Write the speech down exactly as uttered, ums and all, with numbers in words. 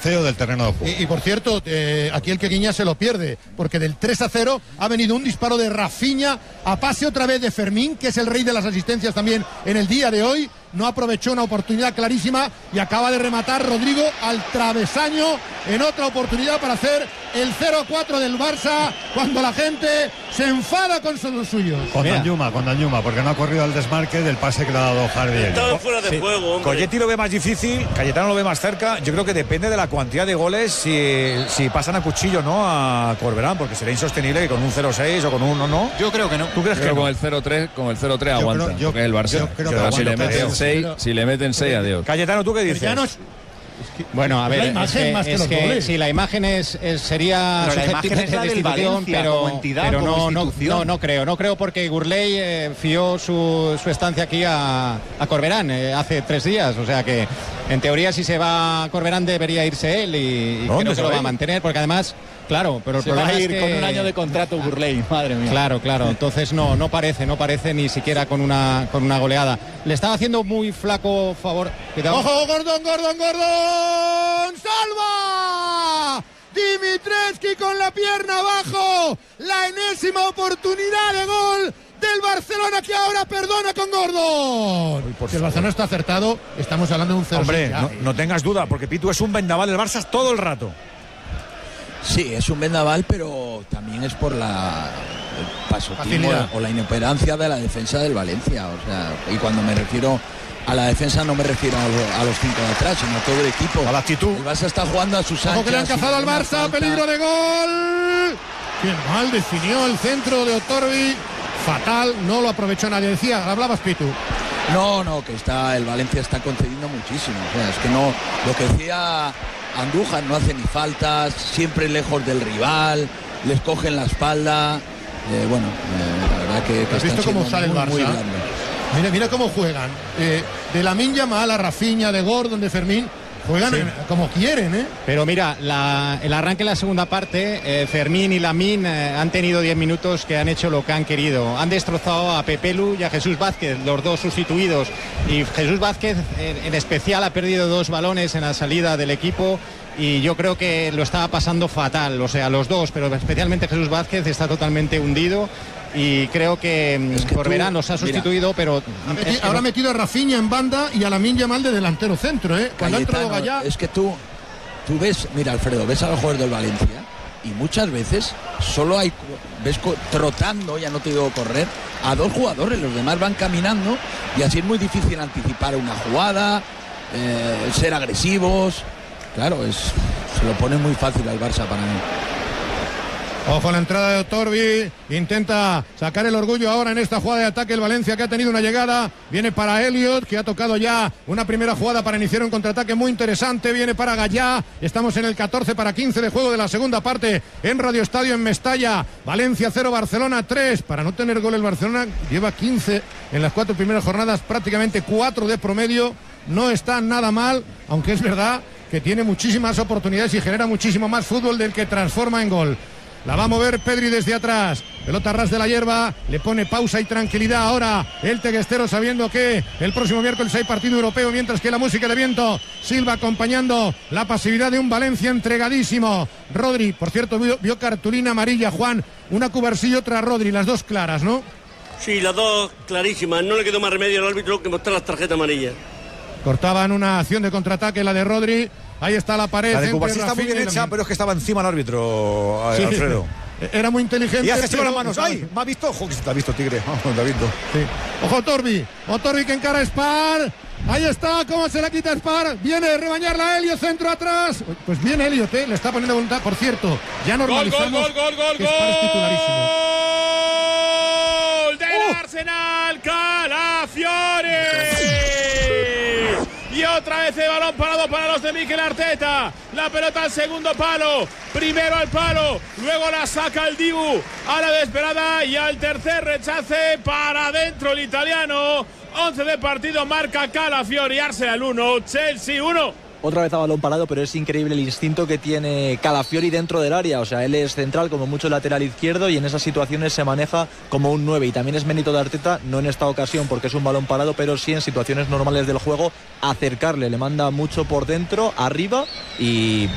cabeceo del terreno de juego. Y, y por cierto, eh, aquí el que guiña se lo pierde, porque del tres a cero ha venido un disparo de Rafinha a pase otra vez de Fermín, que es el rey de las asistencias también en el día de hoy. No aprovechó una oportunidad clarísima y acaba de rematar Rodrigo al travesaño en otra oportunidad para hacer el cero a cuatro del Barça, cuando la gente se enfada con los suyos. Con Danjuma, con Danjuma, porque no ha corrido al desmarque del pase que le ha dado Harvey. Estaba fuera de sí. juego, hombre. Coyetti lo ve más difícil, Cayetano lo ve más cerca. Yo creo que depende de la cantidad de goles si, si pasan a cuchillo no a Corberán, porque sería insostenible que con un cero seis o con un uno no. Yo creo que no. ¿Tú crees Pero que con no? el cero tres, con el cero tres aguanta. Creo, yo, porque el Barça. Yo creo que pero aguanta, si le meten pero, seis, pero, si le meten seis, adiós. Cayetano, ¿tú qué dices? No es, Bueno, a ver, la imagen es que, más que es los que goles. sí, la imagen es, es sería pero la susceptible imagen es la de del destitución, Valencia, pero, como entidad, pero como no, no, institución. no, no creo, no creo porque Gurley eh, fió su, su estancia aquí a, a Corberán eh, hace tres días, o sea que en teoría si se va Corberán debería irse él y, y creo que lo va a mantener, porque además, claro, pero el se problema va a ir es que con un año de contrato Gurley, madre mía. Claro, claro, entonces no, no parece, no parece ni siquiera con una, con una goleada. Le estaba haciendo muy flaco favor. Cuidado. ¡Ojo, Gordon, Gordon, Gordon! ¡Salva! Dimitrescu con la pierna abajo. La enésima oportunidad de gol del Barcelona, que ahora perdona con Gordon. Uy, si el Barcelona está acertado, estamos hablando de un cero. Hombre, no, no tengas duda, porque Pitu es un vendaval del Barça todo el rato. Sí, es un vendaval, pero también es por la el pasotismo o la inoperancia de la defensa del Valencia. O sea, y cuando me refiero a la defensa no me refiero a, lo, a los cinco de atrás, sino a todo el equipo. A la actitud. El Barça está jugando a sus anchas. Ojo que le han cazado al Barça, peligro de gol. Qué mal definió el centro de Otorbi. Fatal, no lo aprovechó nadie. Decía, hablabas, Pitu. No, no, que está el Valencia está concediendo muchísimo. O sea, es que no, lo que decía Andújar, no hace ni faltas, siempre lejos del rival, les cogen la espalda. Eh, bueno, eh, la verdad que, que ¿Has visto cómo sale el muy, Barça? muy blando. Mira, mira cómo juegan. Eh, de Lamine Yamal a Rafinha, de Gordon, de Fermín. Juegan sí. como quieren, ¿eh? Pero mira, la, el arranque en la segunda parte, eh, Fermín y Lamine eh, han tenido diez minutos que han hecho lo que han querido. Han destrozado a Pepelu y a Jesús Vázquez, los dos sustituidos. Y Jesús Vázquez, en, en especial, ha perdido dos balones en la salida del equipo. Y yo creo que lo estaba pasando fatal, o sea, los dos, pero especialmente Jesús Vázquez está totalmente hundido. Y creo que, es que Corberán los ha sustituido, mira, pero ha metido, es que ahora ha metido a Rafinha en banda y a Lamine Yamal de delantero centro, ¿eh? Cuando Cayetano, ha entrado Gallá... es que tú, tú ves, mira Alfredo, ves a los jugadores del Valencia y muchas veces solo hay, ves trotando, ya no te digo correr, a dos jugadores, los demás van caminando y así es muy difícil anticipar una jugada, eh, ser agresivos. Claro, es, se lo pone muy fácil al Barça para mí. Ojo a la entrada de Otorbi, intenta sacar el orgullo ahora en esta jugada de ataque el Valencia, que ha tenido una llegada, viene para Elliot, que ha tocado ya una primera jugada para iniciar un contraataque muy interesante, viene para Gallá, estamos en el catorce para quince de juego de la segunda parte en Radio Estadio en Mestalla. Valencia cero, Barcelona tres, para no tener gol el Barcelona lleva quince en las cuatro primeras jornadas, prácticamente cuatro de promedio, no está nada mal, aunque es verdad que tiene muchísimas oportunidades y genera muchísimo más fútbol del que transforma en gol. La va a mover Pedri desde atrás. Pelota ras de la hierba. Le pone pausa y tranquilidad ahora el teguestero, sabiendo que el próximo miércoles hay partido europeo, mientras que la música de viento Silva acompañando la pasividad de un Valencia entregadísimo. Rodri, por cierto, vio, vio cartulina amarilla, Juan. Una Cubarsí y otra Rodri, las dos claras, ¿no? Sí, las dos clarísimas. No le quedó más remedio al árbitro que mostrar las tarjetas amarillas. Cortaban una acción de contraataque, la de Rodri. Ahí está la pared. La de Cubarsí está muy bien hecha, pero es que estaba encima el árbitro, sí, Alfredo. Era muy inteligente. Y hace pero... las manos. ¡Ay! ¿Me ha visto? Ojo, que se te ha visto, Tigre. Oh, te ha visto. Sí. Ojo, Otorbi. Otorbi que encara a Spar. Ahí está, cómo se la quita Spar. Viene a rebañarla a Elliot, centro atrás. Pues viene Elliot, ¿eh? Le está poniendo voluntad. Por cierto, ya normalizamos gol, gol, gol, gol, que Spar es titularísimo. ¡Gol del uh. Arsenal! ¡Calafiore! Y otra vez el balón parado para los de Mikel Arteta. La pelota al segundo palo. Primero al palo. Luego la saca el Dibu a la desesperada. Y al tercer rechace para adentro el italiano. once de partido, marca Calafiori. Arsenal uno, Chelsea uno. Otra vez a balón parado, pero es increíble el instinto que tiene Calafiori dentro del área. O sea, él es central, como mucho lateral izquierdo, y en esas situaciones se maneja como un nueve. Y también es mérito de Arteta, no en esta ocasión porque es un balón parado, pero sí en situaciones normales del juego, acercarle. Le manda mucho por dentro, arriba, y